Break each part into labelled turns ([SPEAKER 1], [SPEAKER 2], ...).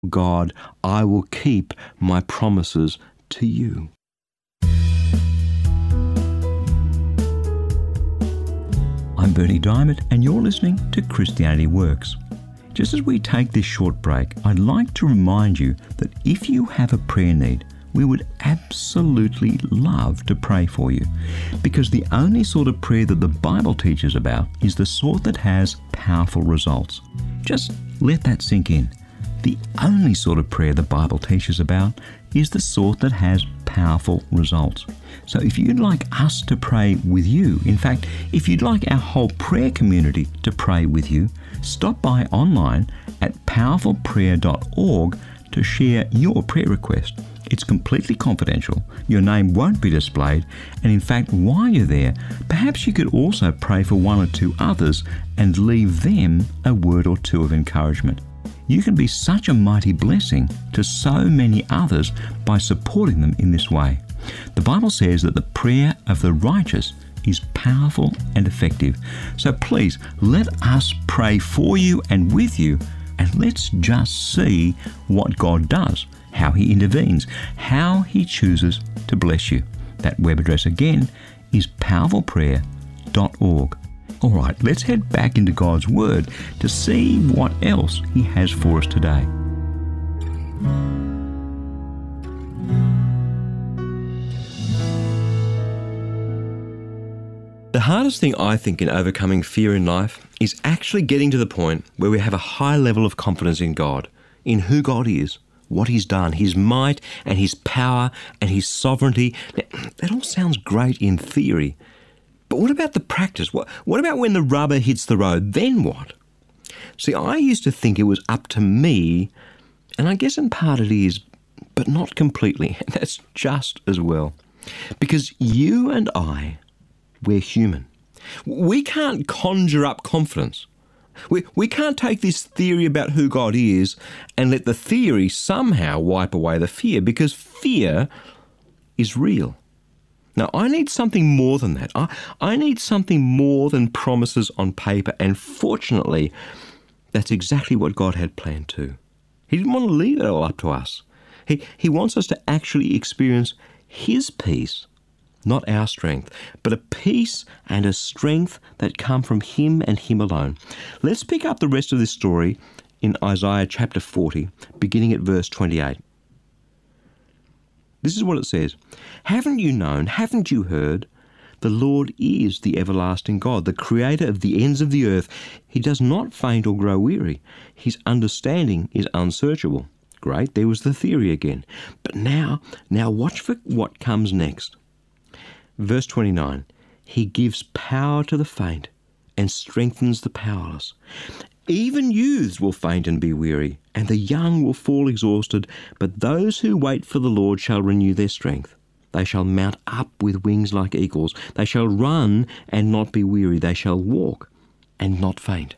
[SPEAKER 1] God, I will keep my promises to you. I'm Bernie Diamond, and you're listening to Christianity Works. Just as we take this short break, I'd like to remind you that if you have a prayer need, we would absolutely love to pray for you, because the only sort of prayer that the Bible teaches about is the sort that has powerful results. Just let that sink in. The only sort of prayer the Bible teaches about is the sort that has powerful results. So if you'd like us to pray with you, in fact, if you'd like our whole prayer community to pray with you, stop by online at powerfulprayer.org to share your prayer request. It's completely confidential. Your name won't be displayed. And in fact, while you're there, perhaps you could also pray for one or two others and leave them a word or two of encouragement. You can be such a mighty blessing to so many others by supporting them in this way. The Bible says that the prayer of the righteous is powerful and effective. So please, let us pray for you and with you, and let's just see what God does, how He intervenes, how He chooses to bless you. That web address again is powerfulprayer.org. All right, let's head back into God's Word to see what else He has for us today. The hardest thing I think in overcoming fear in life is actually getting to the point where we have a high level of confidence in God, in who God is, what He's done, His might and His power and His sovereignty. Now, that all sounds great in theory. But what about the practice? What about when the rubber hits the road? Then what? See, I used to think it was up to me, and I guess in part it is, but not completely. And that's just as well. Because you and I, we're human. We can't conjure up confidence. We can't take this theory about who God is and let the theory somehow wipe away the fear, because fear is real. Now, I need something more than that. I need something more than promises on paper, and fortunately, that's exactly what God had planned too. He didn't want to leave it all up to us. He wants us to actually experience His peace, not our strength, but a peace and a strength that come from Him and Him alone. Let's pick up the rest of this story in Isaiah chapter 40, beginning at verse 28. This is what it says. Haven't you known, haven't you heard? The Lord is the everlasting God, the creator of the ends of the earth. He does not faint or grow weary. His understanding is unsearchable. Great, there was the theory again. But now watch for what comes next. Verse 29, He gives power to the faint and strengthens the powerless. Even youths will faint and be weary, and the young will fall exhausted, but those who wait for the Lord shall renew their strength. They shall mount up with wings like eagles. They shall run and not be weary. They shall walk and not faint.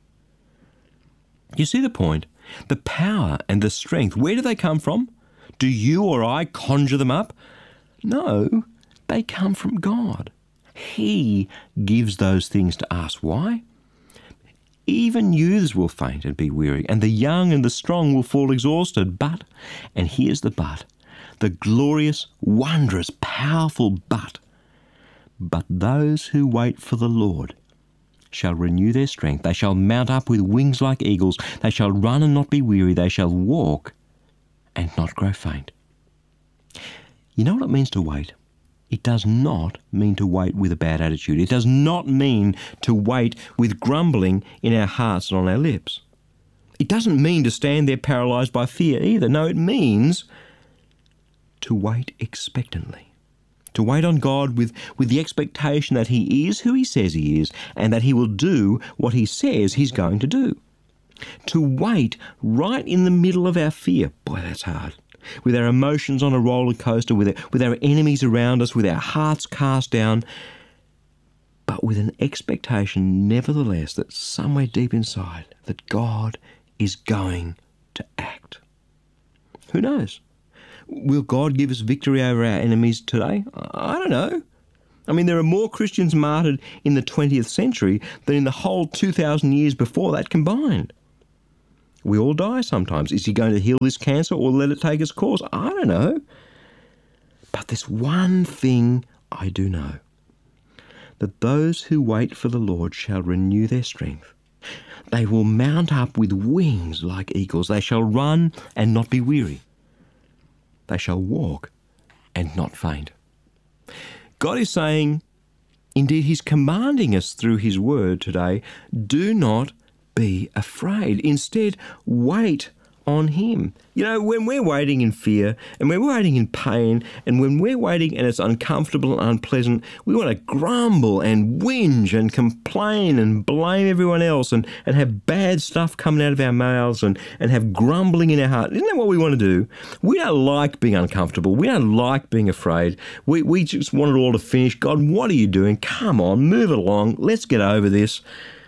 [SPEAKER 1] You see the point? The power and the strength, where do they come from? Do you or I conjure them up? No, they come from God. He gives those things to us. Why? Even youths will faint and be weary, and the young and the strong will fall exhausted. But, and here's the but, the glorious, wondrous, powerful but those who wait for the Lord shall renew their strength. They shall mount up with wings like eagles. They shall run and not be weary. They shall walk and not grow faint. You know what it means to wait? It does not mean to wait with a bad attitude. It does not mean to wait with grumbling in our hearts and on our lips. It doesn't mean to stand there paralysed by fear either. No, it means to wait expectantly. To wait on God with the expectation that He is who He says He is, and that He will do what He says He's going to do. To wait right in the middle of our fear. Boy, that's hard. With our emotions on a roller coaster, with our enemies around us, with our hearts cast down, but with an expectation, nevertheless, that somewhere deep inside, that God is going to act. Who knows? Will God give us victory over our enemies today? I don't know. I mean, there are more Christians martyred in the 20th century than in the whole 2,000 years before that combined. We all die sometimes. Is he going to heal this cancer or let it take its course? I don't know. But there's one thing I do know, that those who wait for the Lord shall renew their strength. They will mount up with wings like eagles. They shall run and not be weary. They shall walk and not faint. God is saying, indeed, he's commanding us through his word today, do not be afraid. Instead, wait on him. You know, when we're waiting in fear and when we're waiting in pain and when we're waiting and it's uncomfortable and unpleasant, we want to grumble and whinge and complain and blame everyone else and have bad stuff coming out of our mouths and have grumbling in our heart. Isn't that what we want to do? We don't like being uncomfortable. We don't like being afraid. We just want it all to finish. God, what are you doing? Come on, move it along. Let's get over this.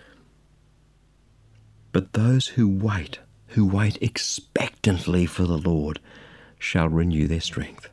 [SPEAKER 1] But those who wait expectantly for the Lord shall renew their strength.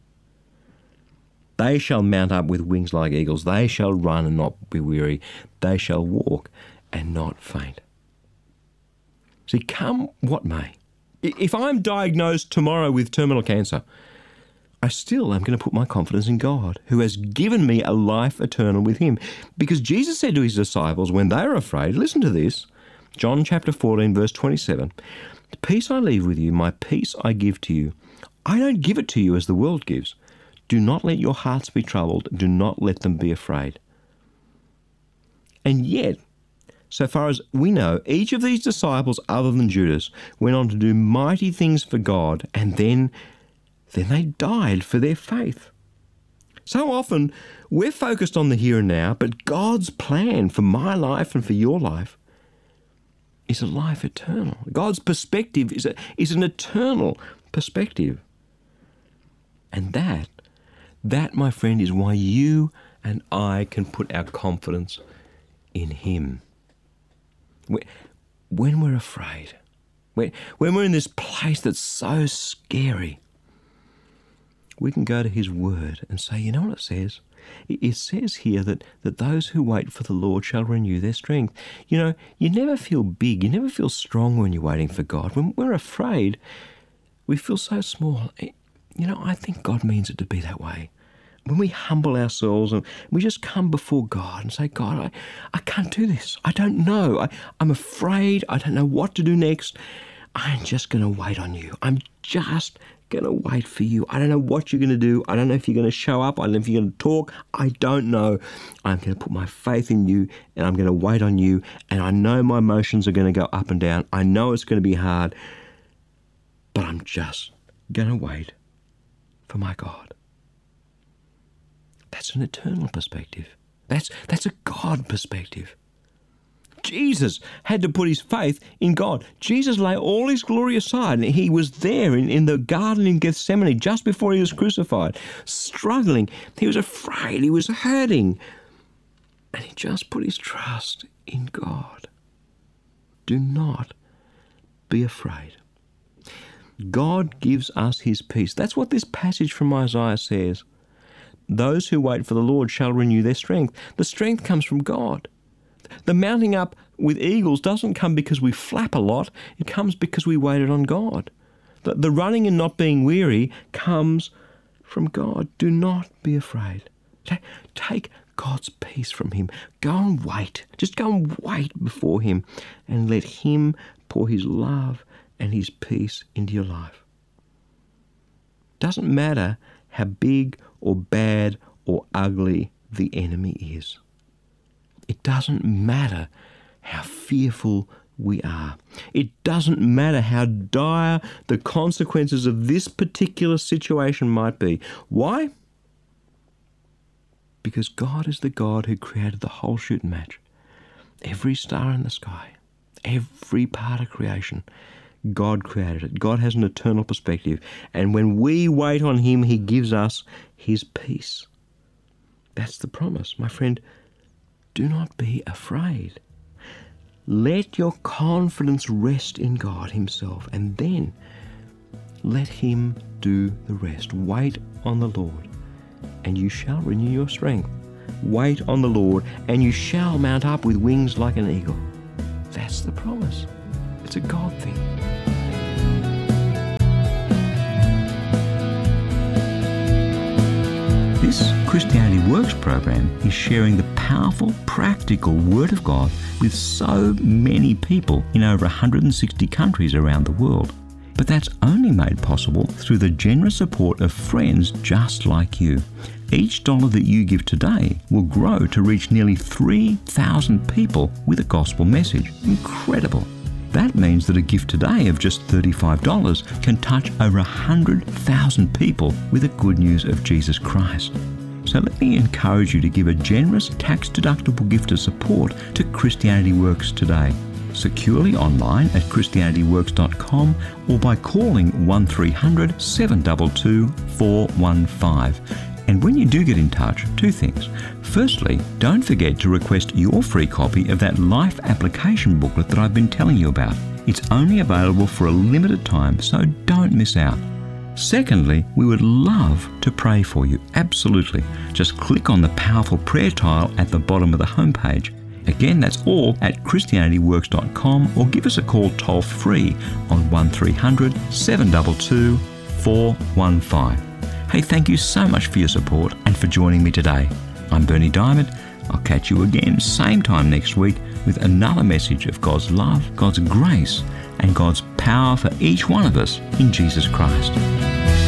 [SPEAKER 1] They shall mount up with wings like eagles. They shall run and not be weary. They shall walk and not faint. See, come what may. If I'm diagnosed tomorrow with terminal cancer, I still am going to put my confidence in God, who has given me a life eternal with him. Because Jesus said to his disciples when they were afraid, listen to this, John chapter 14, verse 27, "Peace I leave with you, my peace I give to you. I don't give it to you as the world gives. Do not let your hearts be troubled. Do not let them be afraid." And yet, so far as we know, each of these disciples, other than Judas, went on to do mighty things for God, and then they died for their faith. So often, we're focused on the here and now, but God's plan for my life and for your life is a life eternal. God's perspective is an eternal perspective. And that, my friend, is why you and I can put our confidence in him. When we're afraid, when we're in this place that's so scary, we can go to his word and say, you know what it says? It says here that those who wait for the Lord shall renew their strength. You know, you never feel big, you never feel strong when you're waiting for God. When we're afraid, we feel so small. You know, I think God means it to be that way. When we humble ourselves and we just come before God and say, God, I can't do this. I don't know. I'm afraid. I don't know what to do next. I'm just going to wait on you. I'm just going to wait for you. I don't know what you're going to do. I don't know if you're going to show up. I don't know if you're going to talk. I don't know. I'm going to put my faith in you and I'm going to wait on you. And I know my emotions are going to go up and down. I know it's going to be hard, but I'm just going to wait for my God. That's an eternal perspective. That's a God perspective. Jesus had to put his faith in God. Jesus lay all his glory aside, and he was there in the garden in Gethsemane just before he was crucified, struggling. He was afraid. He was hurting. And he just put his trust in God. Do not be afraid. God gives us his peace. That's what this passage from Isaiah says. Those who wait for the Lord shall renew their strength. The strength comes from God. The mounting up with eagles doesn't come because we flap a lot. It comes because we waited on God. The running and not being weary comes from God. Do not be afraid. Take God's peace from him. Go and wait. Just go and wait before him and let him pour his love and his peace into your life. Doesn't matter how big or bad or ugly the enemy is. It doesn't matter how fearful we are. It doesn't matter how dire the consequences of this particular situation might be. Why? Because God is the God who created the whole shoot and match. Every star in the sky, every part of creation, God created it. God has an eternal perspective. And when we wait on him, he gives us his peace. That's the promise. My friend, do not be afraid. Let your confidence rest in God himself, and then let him do the rest. Wait on the Lord, and you shall renew your strength. Wait on the Lord, and you shall mount up with wings like an eagle. That's the promise. It's a God thing.
[SPEAKER 2] This Christianity Works program is sharing the powerful, practical Word of God with so many people in over 160 countries around the world. But that's only made possible through the generous support of friends just like you. Each dollar that you give today will grow to reach nearly 3,000 people with a gospel message. Incredible! That means that a gift today of just $35 can touch over 100,000 people with the good news of Jesus Christ. So let me encourage you to give a generous tax-deductible gift of support to Christianity Works today, securely online at christianityworks.com or by calling 1300 722 415. And when you do get in touch, two things. Firstly, don't forget to request your free copy of that life application booklet that I've been telling you about. It's only available for a limited time, so don't miss out. Secondly, we would love to pray for you. Absolutely. Just click on the powerful prayer tile at the bottom of the homepage. Again, that's all at christianityworks.com or give us a call toll free on 1300 722 415. Hey, thank you so much for your support and for joining me today. I'm Berni Dymet. I'll catch you again same time next week with another message of God's love, God's grace, and God's power for each one of us in Jesus Christ.